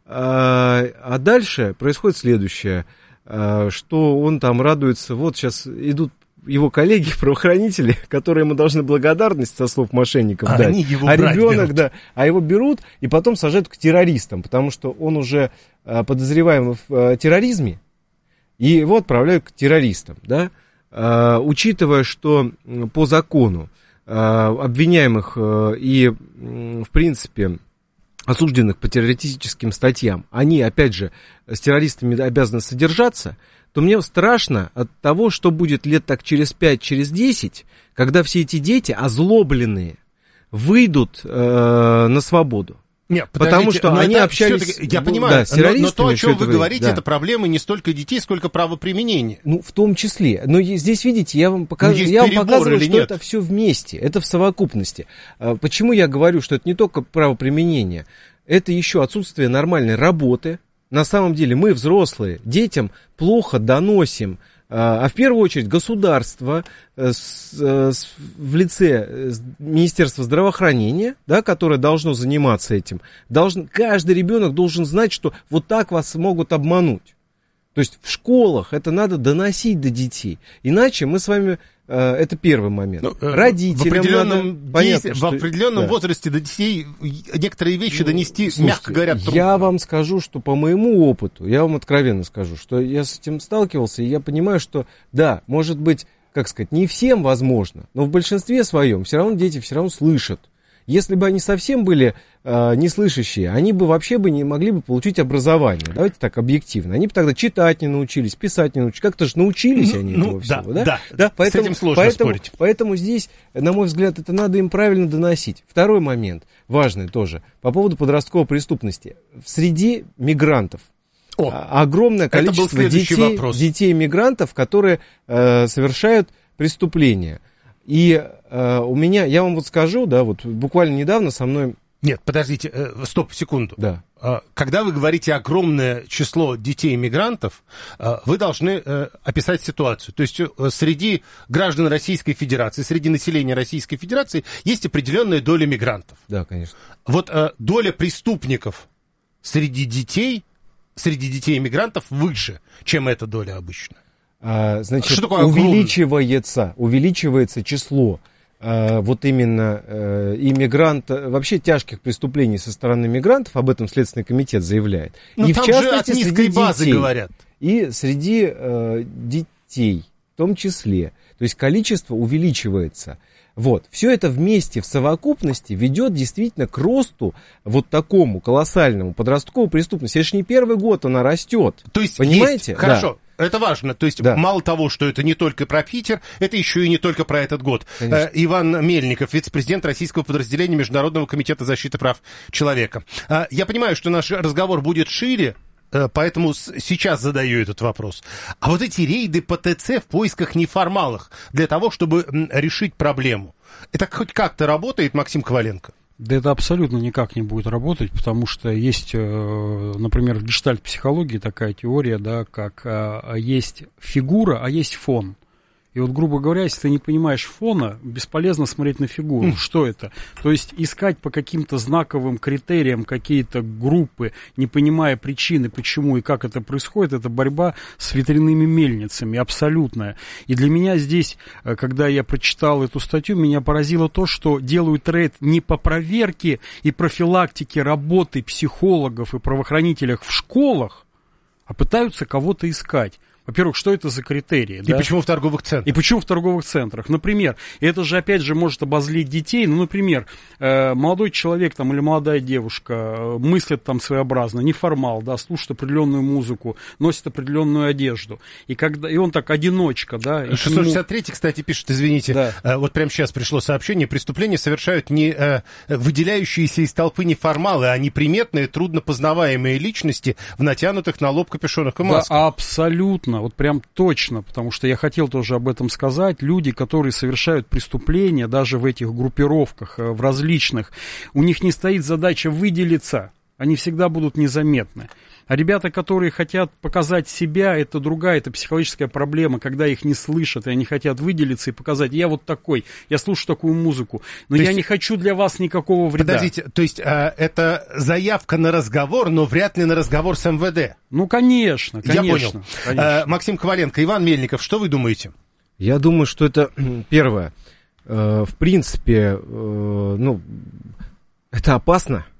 а дальше происходит следующее, что он там радуется, вот сейчас идут его коллеги, правоохранители, которые ему должны благодарность со слов мошенников дать, а ребенок, да, а его берут и потом сажают к террористам, потому что он уже подозреваем в терроризме, и его отправляют к террористам, да, учитывая, что по закону обвиняемых и, в принципе, осужденных по террористическим статьям, они, опять же, с террористами обязаны содержаться, то мне страшно от того, что будет лет так через 5, через 10, когда все эти дети, озлобленные, выйдут на свободу. Нет, потому что они общались... Я понимаю, с террористами, но то, о чем вы говорите, да. это проблемы не столько детей, сколько правоприменения. Ну, в том числе. Но здесь, видите, я вам показываю, что это все вместе, это в совокупности. Почему я говорю, что это не только правоприменение, это еще отсутствие нормальной работы. На самом деле мы, взрослые, детям плохо доносим, а в первую очередь государство в лице Министерства здравоохранения, да, которое должно заниматься этим, каждый ребенок должен знать, что вот так вас могут обмануть. То есть в школах это надо доносить до детей. Иначе мы с вами... Это первый момент. Родителям в определенном возрасте до детей некоторые вещи донести, мягко говоря, трудно. Я вам скажу, что по моему опыту, я вам откровенно скажу, что я с этим сталкивался, и я понимаю, что, да, может быть, как сказать, не всем возможно, но в большинстве своем все равно дети все равно слышат. Если бы они совсем были неслышащие, они бы вообще не могли бы получить образование. Давайте так объективно. Они бы тогда читать не научились, писать не научились. Как-то же научились они этого всего. Да, поэтому, с этим сложно спорить. Поэтому здесь, на мой взгляд, это надо им правильно доносить. Второй момент, важный тоже, по поводу подростковой преступности. Среди мигрантов огромное количество детей-мигрантов, которые совершают преступления. И у меня, я вам вот скажу, да, вот буквально недавно со мной... Нет, подождите, стоп, секунду. Да. Когда вы говорите огромное число детей-мигрантов, вы должны описать ситуацию. То есть среди граждан Российской Федерации, среди населения Российской Федерации есть определенная доля мигрантов. Да, конечно. Вот доля преступников среди детей-мигрантов выше, чем эта доля обычно. Значит, увеличивается число вот именно вообще тяжких преступлений со стороны мигрантов, об этом Следственный комитет заявляет. Но и там в частности, же от низкой базы детей, говорят. И среди детей в том числе. То есть количество увеличивается. Вот. Все это вместе в совокупности ведет действительно к росту вот такому колоссальному подростковой преступности. Это же не первый год она растет. То есть, понимаете? Хорошо. Да. Это важно. То есть, мало того, что это не только про Питер, это еще и не только про этот год. Иван Мельников, вице-президент российского подразделения Международного комитета защиты прав человека. Я понимаю, что наш разговор будет шире, поэтому сейчас задаю этот вопрос. А вот эти рейды по ТЦ в поисках неформалов для того, чтобы решить проблему, это хоть как-то работает, Максим Коваленко? Да это абсолютно никак не будет работать, потому что есть, например, в гештальт-психологии такая теория, да, как есть фигура, а есть фон. И вот, грубо говоря, если ты не понимаешь фона, бесполезно смотреть на фигуру. Что это? То есть искать по каким-то знаковым критериям какие-то группы, не понимая причины, почему и как это происходит, это борьба с ветряными мельницами, абсолютная. И для меня здесь, когда я прочитал эту статью, меня поразило то, что делают рейд не по проверке и профилактике работы психологов и правоохранителей в школах, а пытаются кого-то искать. Во-первых, что это за критерии? И почему в торговых центрах? И почему в торговых центрах? Например, это же, опять же, может обозлить детей. Ну, например, молодой человек там, или молодая девушка мыслит там своеобразно, неформал, да, слушает определенную музыку, носит определенную одежду. И он так одиночка, да. 663, кстати, пишет, извините, вот прямо сейчас пришло сообщение, преступления совершают не выделяющиеся из толпы неформалы, а неприметные, трудно познаваемые личности в натянутых на лоб капюшонах и масках. Да, абсолютно. Вот прям точно, потому что я хотел тоже об этом сказать. Люди, которые совершают преступления, даже в этих группировках, в различных, у них не стоит задача выделиться, они всегда будут незаметны. А ребята, которые хотят показать себя, это другая, это психологическая проблема, когда их не слышат, и они хотят выделиться и показать, я вот такой, я слушаю такую музыку, но я не хочу для вас никакого вреда. Подождите, то есть это заявка на разговор, но вряд ли на разговор с МВД? Ну, конечно. Я понял. Конечно. Максим Коваленко, Иван Мельников, что вы думаете? Я думаю, что это, первое, в принципе, это опасно.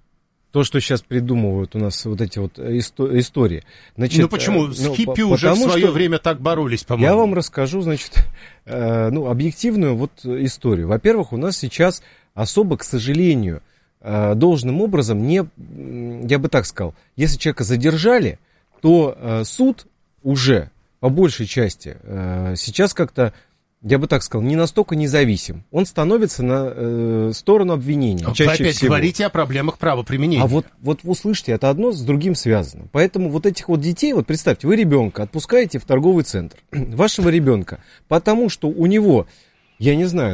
то, что сейчас придумывают у нас вот эти вот истории. Значит, ну почему? С хиппи уже в свое время так боролись, по-моему. Я вам расскажу, значит, объективную вот историю. Во-первых, у нас сейчас особо, к сожалению, должным образом я бы так сказал, если человека задержали, то суд уже по большей части сейчас как-то, я бы так сказал, не настолько независим. Он становится на сторону обвинения. Вы опять говорите о проблемах правоприменения. А вот услышьте, это одно с другим связано. Поэтому вот этих вот детей, вот представьте, вы ребенка отпускаете в торговый центр, вашего ребенка, потому что у него, я не знаю,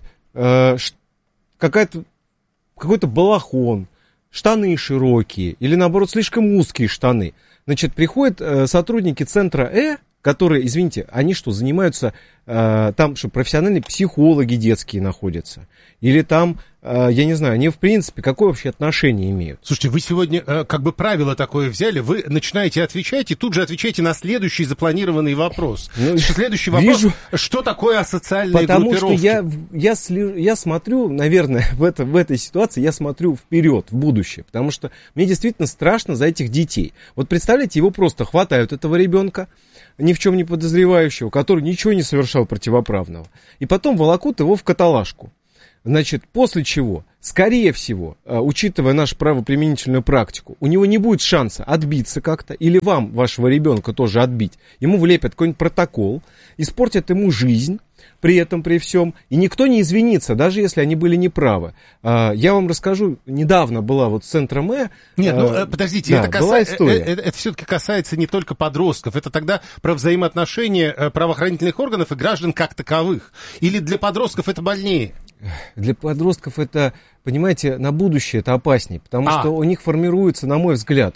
какой-то балахон, штаны широкие, или наоборот слишком узкие штаны. Значит, приходят сотрудники центра которые, извините, они что, занимаются, там что, профессиональные психологи детские находятся? Или там, я не знаю, они в принципе, какое вообще отношение имеют? Слушайте, вы сегодня как бы правило такое взяли, вы начинаете отвечать и тут же отвечаете на следующий запланированный вопрос. Следующий вопрос, что такое асоциальные группировки? Потому что я смотрю, наверное, в этой ситуации я смотрю вперед, в будущее, потому что мне действительно страшно за этих детей. Вот представляете, его просто хватают, этого ребенка, ни в чем не подозревающего, который ничего не совершал противоправного, и потом волокут его в каталажку. Значит, после чего, скорее всего, учитывая нашу правоприменительную практику, у него не будет шанса отбиться как-то, или вам, вашего ребенка, тоже отбить. Ему влепят какой-нибудь протокол, испортят ему жизнь при всем, и никто не извинится, даже если они были неправы. Я вам расскажу, недавно была вот с центром Нет, подождите, да, это все-таки касается не только подростков, это тогда про взаимоотношения правоохранительных органов и граждан как таковых. Или для подростков это больнее? Для подростков это, понимаете, на будущее это опаснее, потому что у них формируется, на мой взгляд,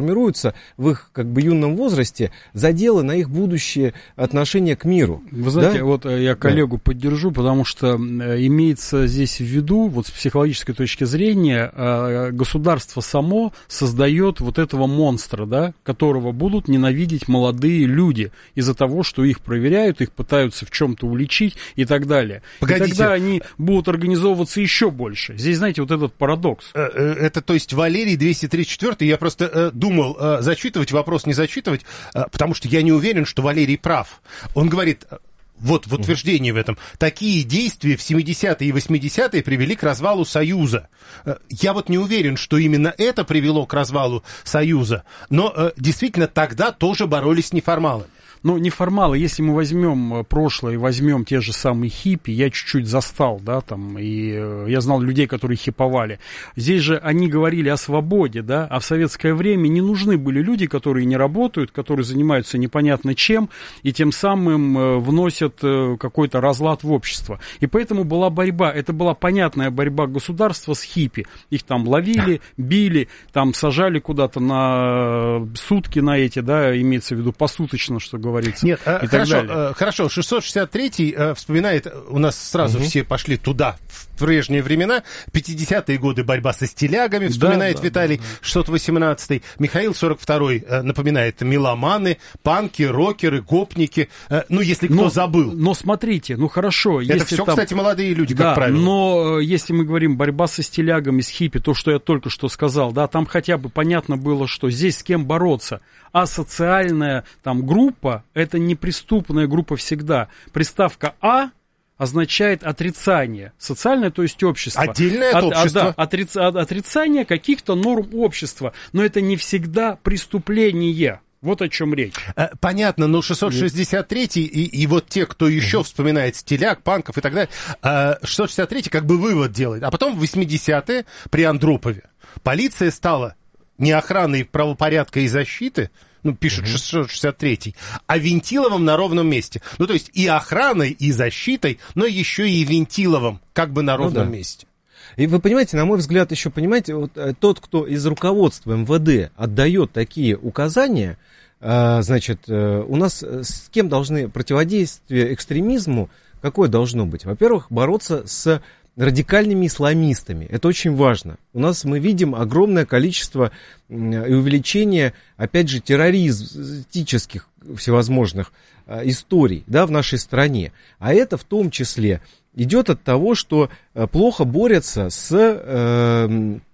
в их как бы юном возрасте заделы на их будущее отношение к миру. Вы знаете, вот я коллегу поддержу, потому что имеется здесь в виду, вот с психологической точки зрения, государство само создает вот этого монстра, да, которого будут ненавидеть молодые люди из-за того, что их проверяют, их пытаются в чем-то уличить и так далее. Погодите. И тогда они будут организовываться еще больше. Здесь, знаете, вот этот парадокс. Это, то есть, Валерий 234, я просто думал, зачитывать вопрос, не зачитывать, потому что я не уверен, что Валерий прав. Он говорит, вот в утверждении в этом, такие действия в 70-е и 80-е привели к развалу Союза. Я вот не уверен, что именно это привело к развалу Союза, но действительно тогда тоже боролись с неформалами. Ну, неформалы, если мы возьмем прошлое и возьмем те же самые хиппи, я чуть-чуть застал, да, там, и я знал людей, которые хиповали. Здесь же они говорили о свободе, да, а в советское время не нужны были люди, которые не работают, которые занимаются непонятно чем, и тем самым вносят какой-то разлад в общество. И поэтому была борьба, это была понятная борьба государства с хиппи. Их там ловили, били, там сажали куда-то на сутки на эти, да, имеется в виду посуточно, что говорится. Нет, хорошо, 663-й вспоминает, у нас сразу все пошли туда, в прежние времена, 50-е годы борьба со стилягами, вспоминает Виталий, 618-й, Михаил 42-й напоминает меломаны, панки, рокеры, гопники, если кто забыл. Но смотрите, хорошо. Это если все, там... кстати, молодые люди, как правило. Но если мы говорим борьба со стилягами, с хиппи, то, что я только что сказал, да, там хотя бы понятно было, что здесь с кем бороться. А социальная там группа, это не преступная группа всегда. Приставка «а» означает отрицание. Социальное, то есть общество. Отдельное от общества. Отрицание каких-то норм общества. Но это не всегда преступление. Вот о чем речь. Понятно, но 663-й и вот те, кто еще вспоминает стиляк, панков и так далее, 663-й как бы вывод делает. А потом в 80-е при Андропове полиция стала не охраной правопорядка и защиты, пишет 663-й, а вентиловым на ровном месте. То есть и охраной, и защитой, но еще и вентиловым, как бы на ровном месте. И вы понимаете, на мой взгляд, еще понимаете, вот тот, кто из руководства МВД отдает такие указания, значит, у нас с кем должны противодействие экстремизму, какое должно быть? Во-первых, бороться с радикальными исламистами. Это очень важно. У нас мы видим огромное количество и увеличение, опять же, террористических всевозможных историй, да, в нашей стране. А это в том числе идет от того, что плохо борются с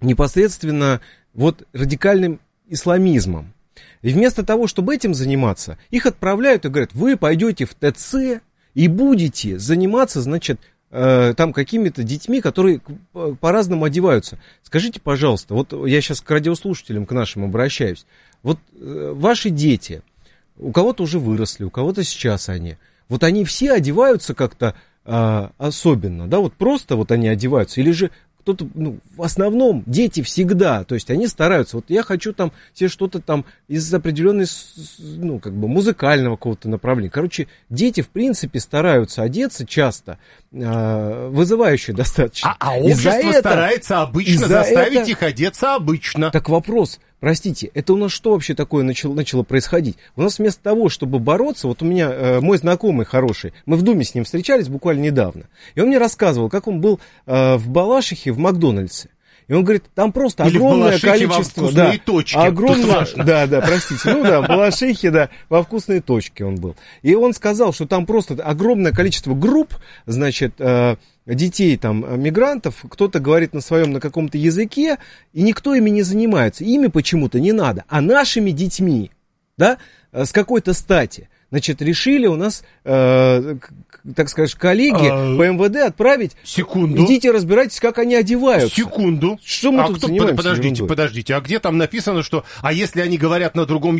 непосредственно вот радикальным исламизмом. И вместо того, чтобы этим заниматься, их отправляют и говорят, вы пойдете в ТЦ и будете заниматься, значит, там какими-то детьми, которые по-разному одеваются. Скажите, пожалуйста, вот я сейчас к радиослушателям, к нашим обращаюсь. Вот ваши дети, у кого-то уже выросли, у кого-то сейчас они. Вот они все одеваются как-то особенно, да, вот просто вот они одеваются, или же кто-то, ну, в основном дети всегда, то есть они стараются, вот я хочу там себе что-то там из определенной, ну, как бы музыкального какого-то направления. Короче, дети, в принципе, стараются одеться часто, вызывающе достаточно. А общество старается обычно заставить их одеться обычно. Так вопрос, простите, это у нас что вообще такое начало происходить? У нас вместо того, чтобы бороться, вот у меня мой знакомый хороший, мы в Думе с ним встречались буквально недавно, и он мне рассказывал, как он был в Балашихе, в Макдональдсе. И он говорит, там просто или огромное в Балашихе количество... во вкусные точки. Огромное, да, простите. Ну да, в Балашихе, да, во вкусные точки он был. И он сказал, что там просто огромное количество групп, значит, детей, там, мигрантов, кто-то говорит на своем, на каком-то языке, и никто ими не занимается. Ими почему-то не надо. А нашими детьми, да, с какой-то стати, значит, решили у нас, так скажешь, коллеги по МВД отправить. Секунду. Идите разбирайтесь, как они одеваются. Секунду. Что мы тут занимаемся? Подождите, а где там написано, что, а если они говорят на другом